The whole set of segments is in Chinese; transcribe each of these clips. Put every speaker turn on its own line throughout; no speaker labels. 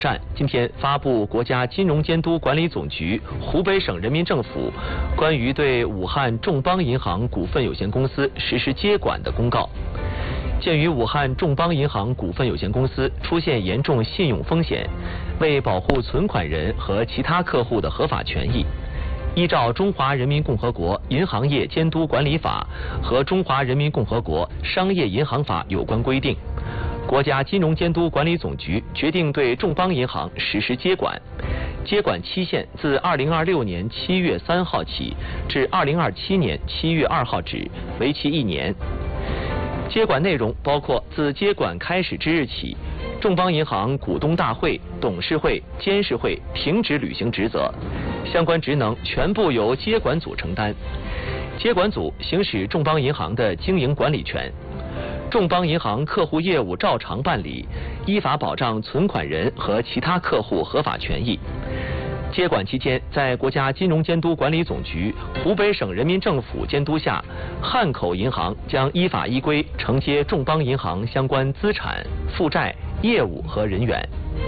站今天发布国家金融监督管理总局、湖北省人民政府关于对武汉众邦银行股份有限公司实施接管的公告。鉴于武汉众邦银行股份有限公司出现严重信用风险，为保护存款人和其他客户的合法权益，依照《中华人民共和国银行业监督管理法》和《中华人民共和国商业银行法》有关规定，国家金融监督管理总局决定对众邦银行实施接管，接管期限自2026年7月3号起至2027年7月2号止，为期1年。接管内容包括自接管开始之日起，众邦银行股东大会、董事会、监事会停止履行职责，相关职能全部由接管组承担。接管组行使众邦银行的经营管理权，众邦银行客户业务照常办理，依法保障存款人和其他客户合法权益。接管期间，在国家金融监督管理总局、湖北省人民政府监督下，汉口银行将依法依规承接众邦银行相关资产、负债、业务和人员。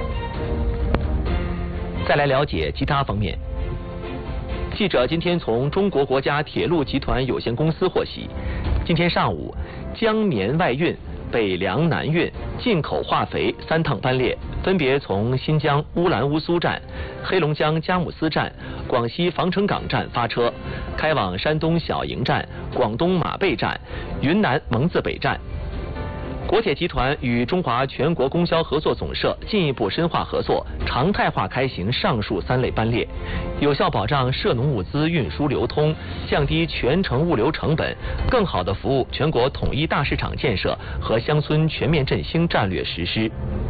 再来了解其他方面。记者今天从中国国家铁路集团有限公司获悉，今天上午，江绵外运、北粮南运、进口化肥3趟班列分别从新疆乌兰乌苏站、黑龙江佳木斯站、广西防城港站发车，开往山东小营站、广东马背站、云南蒙自北站。国铁集团与中华全国供销合作总社进一步深化合作，常态化开行上述3类班列，有效保障涉农物资运输流通，降低全程物流成本，更好地服务全国统一大市场建设和乡村全面振兴战略实施。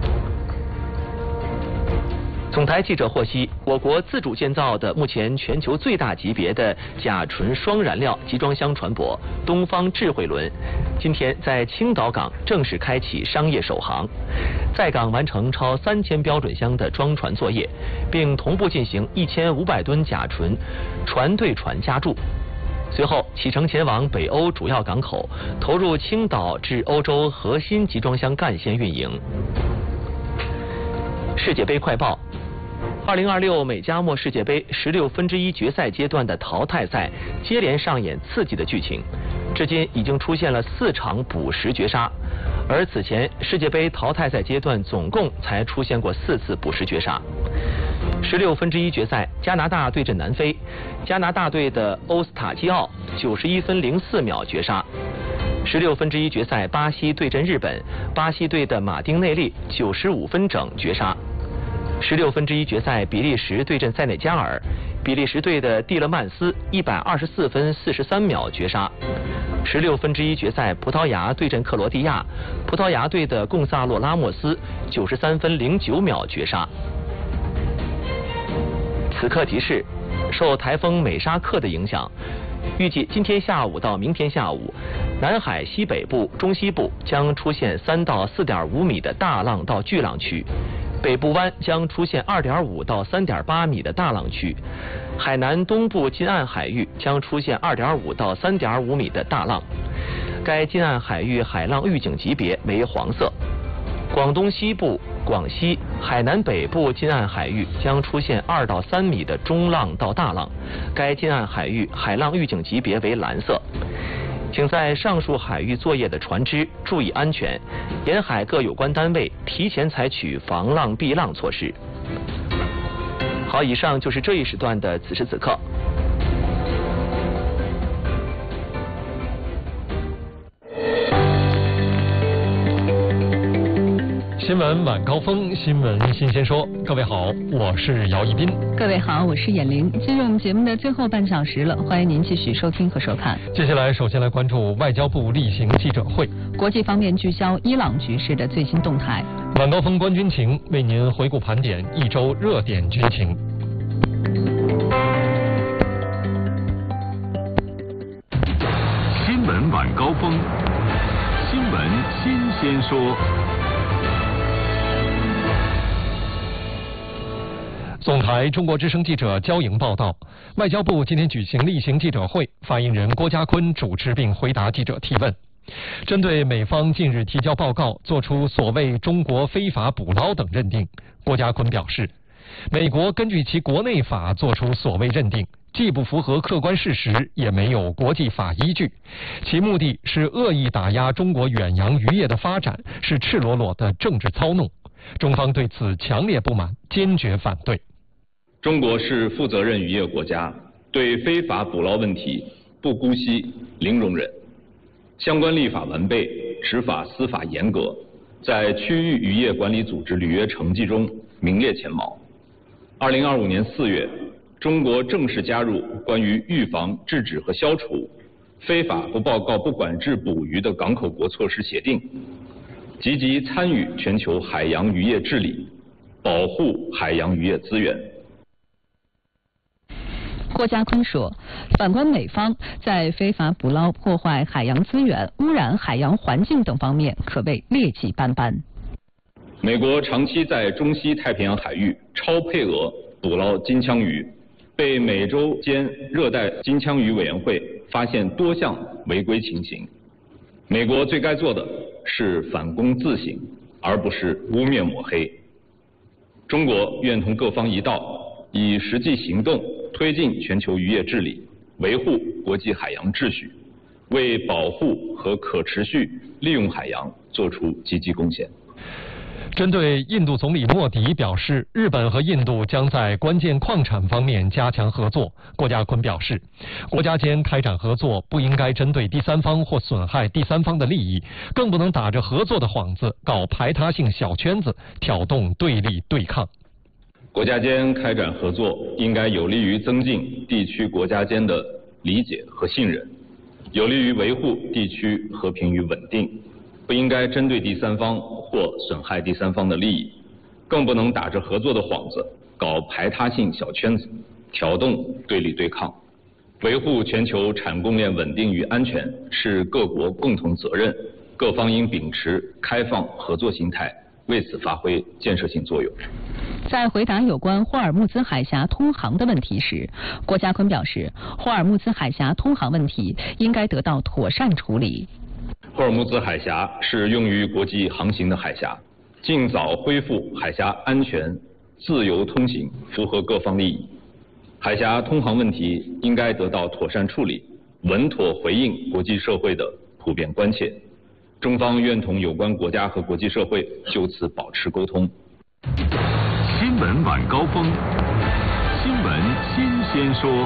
总台记者获悉，我国自主建造的目前全球最大级别的甲醇双燃料集装箱船舶“东方智慧轮”，今天在青岛港正式开启商业首航，在港完成超3000标准箱的装船作业，并同步进行1500吨甲醇船对船加注。随后启程前往北欧主要港口，投入青岛至欧洲核心集装箱干线运营。世界杯快报：2026美加墨世界杯16分之一决赛阶段的淘汰赛接连上演刺激的剧情，至今已经出现了4场补时绝杀，而此前世界杯淘汰赛阶段总共才出现过4次补时绝杀。16分之一决赛，加拿大对阵南非，加拿大队的欧斯塔基奥91分04秒绝杀。16分之一决赛，巴西对阵日本，巴西队的马丁内利95分整绝杀。16分之一决赛，比利时对阵塞内加尔，比利时队的蒂勒曼斯124分43秒绝杀。16分之一决赛，葡萄牙对阵克罗地亚，葡萄牙队的贡萨洛拉莫斯93分09秒绝杀。此刻提示：受台风美沙克的影响，预计今天下午到明天下午，南海西北部、中西部将出现3到4.5米的大浪到巨浪区，北部湾将出现2.5到3.8米的大浪区，海南东部近岸海域将出现2.5到3.5米的大浪，该近岸海域海浪预警级别为黄色。广东西部、广西、海南北部近岸海域将出现2到3米的中浪到大浪，该近岸海域海浪预警级别为蓝色。请在上述海域作业的船只注意安全，沿海各有关单位提前采取防浪避浪措施。好，以上就是这一时段的此时此刻。
新闻晚高峰，新闻新鲜说。各位好，我是姚一斌。
各位好，我是闫玲。进入我们节目的最后半小时了，欢迎您继续收听和收看。
接下来，首先来关注外交部例行记者会。
国际方面聚焦伊朗局势的最新动态。
晚高峰观军情，为您回顾盘点一周热点军情。
新闻晚高峰，新闻新鲜说。
总台中国之声记者焦莹报道，外交部今天举行例行记者会，发言人郭家坤主持并回答记者提问。 针对美方近日提交报告作出所谓中国非法捕捞等认定，郭家坤表示，美国根据其国内法作出所谓认定，既不符合客观事实，也没有国际法依据，其目的是恶意打压中国远洋渔业的发展，是赤裸裸的政治操弄。中方对此强烈不满，坚决反对。
中国是负责任渔业国家，对非法捕捞问题不姑息、零容忍，相关立法完备，执法司法严格，在区域渔业管理组织履约成绩中名列前茅。2025年4月，中国正式加入关于预防、制止和消除非法不报告、不管制捕鱼的港口国措施协定，积极参与全球海洋渔业治理，保护海洋渔业资源。
郭家坤说，反观美方在非法捕捞、破坏海洋资源、污染海洋环境等方面可谓劣迹斑斑。
美国长期在中西太平洋海域超配额捕捞金枪鱼，被美洲间热带金枪鱼委员会发现多项违规情形。美国最该做的是反躬自省，而不是污蔑抹黑。中国愿同各方一道，以实际行动推进全球渔业治理，维护国际海洋秩序，为保护和可持续利用海洋做出积极贡献。
针对印度总理莫迪表示，日本和印度将在关键矿产方面加强合作，郭家坤表示，国家间开展合作不应该针对第三方或损害第三方的利益，更不能打着合作的幌子搞排他性小圈子，挑动对立对抗。
国家间开展合作应该有利于增进地区国家间的理解和信任，有利于维护地区和平与稳定，不应该针对第三方或损害第三方的利益，更不能打着合作的幌子搞排他性小圈子，挑动对立对抗。维护全球产供链稳定与安全是各国共同责任，各方应秉持开放合作心态，为此发挥建设性作用。
在回答有关霍尔木兹海峡通航的问题时，郭家坤表示，霍尔木兹海峡通航问题应该得到妥善处理。
霍尔木兹海峡是用于国际航行的海峡，尽早恢复海峡安全、自由通行，符合各方利益。海峡通航问题应该得到妥善处理，稳妥回应国际社会的普遍关切。中方愿同有关国家和国际社会就此保持沟通。
新闻晚高峰，新闻新鲜说。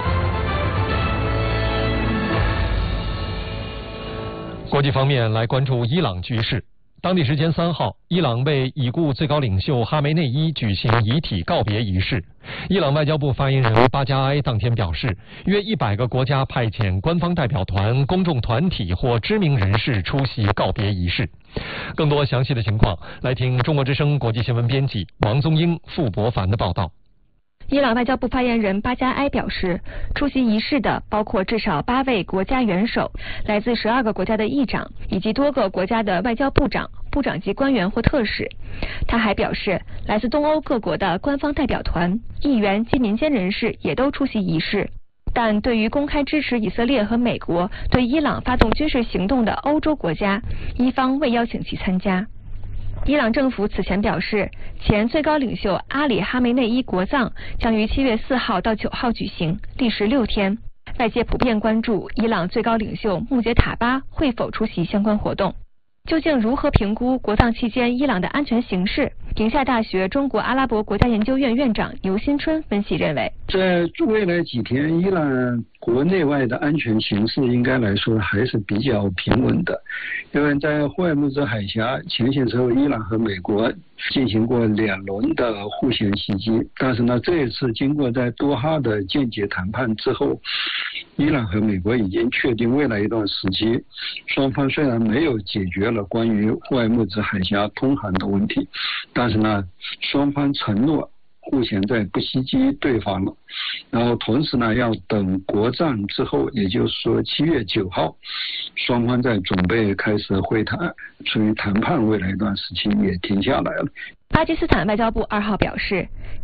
国际方面来关注伊朗局势。当地时间3号，伊朗为已故最高领袖哈梅内伊举行遗体告别仪式。伊朗外交部发言人巴加埃当天表示，约100个国家派遣官方代表团、公众团体或知名人士出席告别仪式。更多详细的情况，来听中国之声国际新闻编辑王宗英、傅博凡的报道。
伊朗外交部发言人巴加埃表示，出席仪式的包括至少8位国家元首、来自12个国家的议长以及多个国家的外交部长、部长级官员或特使。他还表示，来自东欧各国的官方代表团、议员及民间人士也都出席仪式。但对于公开支持以色列和美国对伊朗发动军事行动的欧洲国家，伊方未邀请其参加。伊朗政府此前表示，前最高领袖阿里·哈梅内伊国葬将于7月4号到9号举行，历时6天。外界普遍关注伊朗最高领袖穆杰塔巴会否出席相关活动。究竟如何评估国葬期间伊朗的安全形势？宁夏大学中国阿拉伯国家研究院院长牛新春分析认为，
在未来几天，伊朗国内外的安全形势应该来说还是比较平稳的，因为在霍尔木兹海峡前线时候，伊朗和美国进行过2轮的互相袭击，但是呢，这一次经过在多哈的间接谈判之后，伊朗和美国已经确定未来一段时期，双方虽然没有解决了关于霍尔木兹海峡通航的问题，但是呢，双方承诺互相在不袭击对方了。然后同时呢，要等国葬之后，也就是说7月9号，双方在准备开始会谈，属于谈判未来一段时期也停下来了。
巴基斯坦外交部2号表示，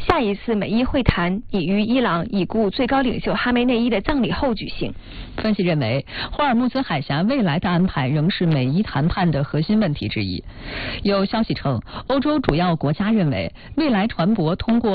下一次美伊会谈已于伊朗已故最高领袖哈梅内伊的葬礼后举行。
分析认为，霍尔木兹海峡未来的安排仍是美伊谈判的核心问题之一。有消息称，欧洲主要国家认为，未来船舶通过